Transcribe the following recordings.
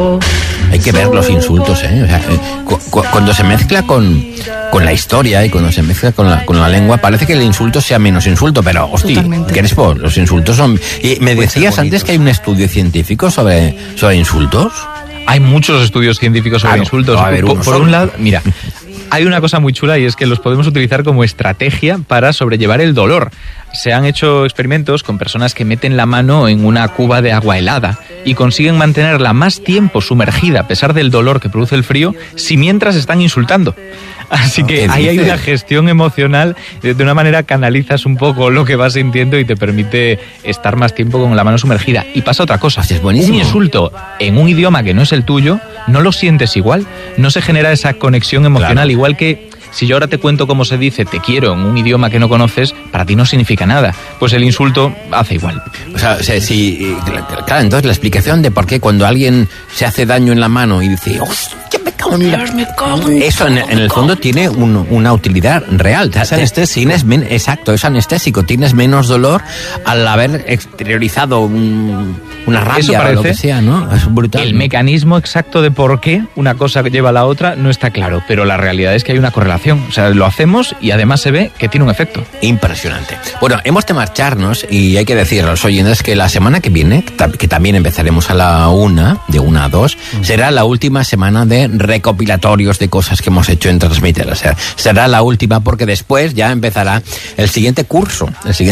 Hay que ver los insultos, ¿eh? O sea, cuando se mezcla con la historia y cuando se mezcla con la lengua, parece que el insulto sea menos insulto, pero, hostia, Crespo, los insultos son... Y me decías antes que hay un estudio científico sobre insultos. Hay muchos estudios científicos sobre insultos. Por un lado, mira, hay una cosa muy chula y es que los podemos utilizar como estrategia para sobrellevar el dolor. Se han hecho experimentos con personas que meten la mano en una cuba de agua helada y consiguen mantenerla más tiempo sumergida a pesar del dolor que produce el frío si mientras están insultando. Así que ahí hay una gestión emocional, de una manera canalizas un poco lo que vas sintiendo y te permite estar más tiempo con la mano sumergida. Y pasa otra cosa, es buenísimo. Un insulto en un idioma que no es el tuyo, no lo sientes igual, no se genera esa conexión emocional, igual que... Si yo ahora te cuento cómo se dice te quiero en un idioma que no conoces, para ti no significa nada. Pues el insulto hace igual. O sea, sí, claro, entonces la explicación de por qué cuando alguien se hace daño en la mano y dice, ¡hostia, me cago en Dios, me cago! Eso en el fondo tiene una utilidad real. Es anestésico. Exacto, es anestésico. Tienes menos dolor al haber exteriorizado una rabia o lo que sea, ¿no? Es brutal. El mecanismo exacto de por qué una cosa lleva a la otra no está claro, pero la realidad es que hay una correlación. O sea, lo hacemos y además se ve que tiene un efecto. Impresionante. Bueno, hemos de marcharnos y hay que decir a los oyentes que la semana que viene, que también empezaremos a la 1, de 1 a 2, será la última semana de recopilatorios de cosas que hemos hecho en Transmitter. O sea, será la última porque después ya empezará el siguiente curso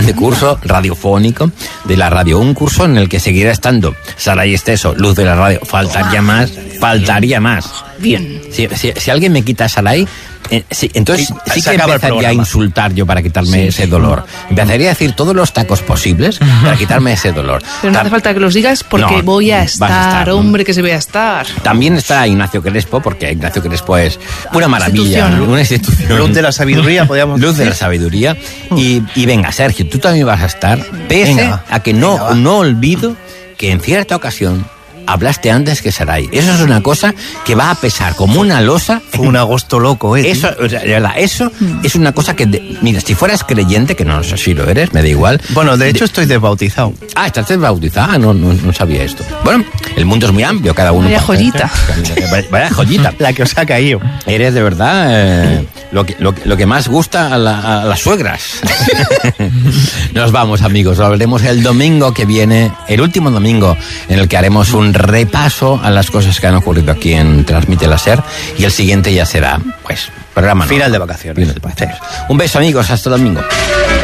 radiofónico de la radio. Un curso en el que seguirá estando Saray Esteso, luz de la radio. Faltaría más. Bien. Si alguien me quita a Saray, sí, entonces sí que empezaría a insultar yo para quitarme ese dolor. Empezaría a decir todos los tacos posibles para quitarme ese dolor. Pero no hace falta que los digas porque voy a estar, hombre, que se voy a estar. También está Ignacio Crespo, porque Ignacio Crespo es una maravilla, una institución. Luz de la sabiduría, podríamos decir. Luz de la sabiduría. Y venga, Sergio, tú también vas a estar, pese a que no olvido que en cierta ocasión hablaste antes que Saray. Eso es una cosa que va a pesar como una losa. Fue un agosto loco, Eso, o sea, de verdad, eso es una cosa que... mira, si fueras creyente, que no sé si lo eres, me da igual. Bueno, de hecho estoy desbautizado. Ah, ¿estás desbautizado? No sabía esto. Bueno, el mundo es muy amplio, cada uno... Vaya joyita. Vaya joyita. La que os ha caído. Eres de verdad lo que más gusta a las suegras. Nos vamos, amigos. Lo hablaremos el domingo que viene, el último domingo, en el que haremos un repaso a las cosas que han ocurrido aquí en Transmite la SER, y el siguiente ya será, pues, programa final de vacaciones. Un beso, amigos, hasta el domingo.